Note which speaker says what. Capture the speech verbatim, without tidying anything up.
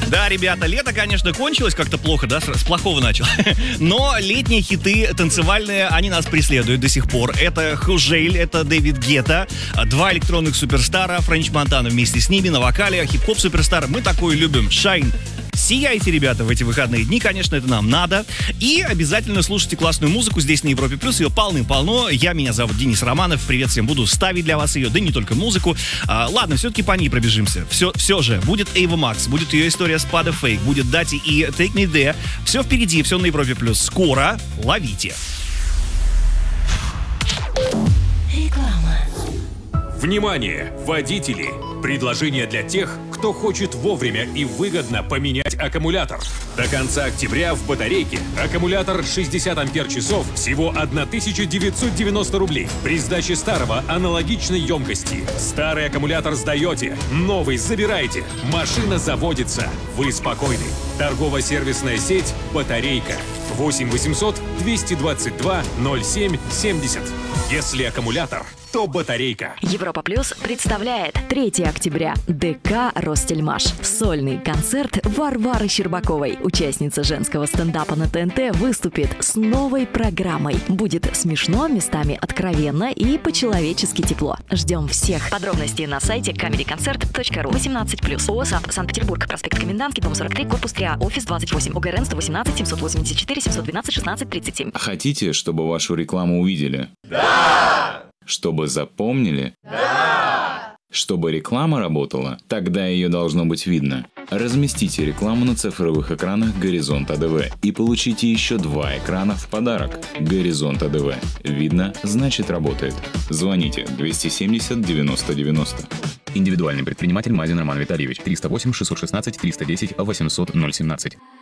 Speaker 1: Да, ребята, лето, конечно, кончилось как-то плохо, да, с плохого начал. Но летние хиты танцевальные, они нас преследуют до сих пор. Это Хужейль, это Дэвид Гетта, два электронных суперстара, Френч Монтана вместе с ними на вокале, хип-хоп суперстар. Мы такое любим. Шайн. Сияйте, ребята, в эти выходные дни, конечно, это нам надо. И обязательно слушайте классную музыку здесь на Европе Плюс, ее полным-полно. Я, меня зовут Денис Романов, привет всем, буду ставить для вас ее, да не только музыку. А, ладно, все-таки по ней пробежимся. Все, все же, будет Эйва Макс, будет ее история с Пада Фейк, будет Дати и Take Me There. Все впереди, все на Европе Плюс. Скоро ловите.
Speaker 2: Реклама.
Speaker 3: Внимание, водители! Предложение для тех, кто хочет вовремя и выгодно поменять аккумулятор. До конца октября в батарейке аккумулятор шестьдесят ампер-часов всего тысяча девятьсот девяносто рублей. При сдаче старого аналогичной емкости. Старый аккумулятор сдаете, новый забираете. Машина заводится. Вы спокойны. Торгово-сервисная сеть «Батарейка». восемь восемьсот двести двадцать два ноль семь семьдесят. Если аккумулятор, то батарейка.
Speaker 2: Европа Плюс представляет третьего октября ДК «Ростельмаш». Сольный концерт Варвары Щербаковой. Участница женского стендапа на ТНТ выступит с новой программой. Будет смешно, местами откровенно и по-человечески тепло. Ждем всех. Подробности на сайте комеди концерт точка ру. восемнадцать плюс. ООО «САП», Санкт-Петербург. Проспект Комендантский, дом сорок три, корпус три А, офис двадцать восемь. ОГРН сто восемнадцать семьсот восемьдесят четыре семьсот двенадцать шестнадцать тридцать семь.
Speaker 4: Хотите, чтобы вашу рекламу увидели? Да! Чтобы запомнили? Да! Чтобы реклама работала? Тогда ее должно быть видно. Разместите рекламу на цифровых экранах «Горизонт АДВ» и получите еще два экрана в подарок. «Горизонт АДВ». Видно, значит работает. Звоните двести семьдесят девяносто девяносто.
Speaker 5: Индивидуальный предприниматель Мазин Роман Витальевич. триста восемь шестьсот шестнадцать триста десять восемьсот ноль семнадцать.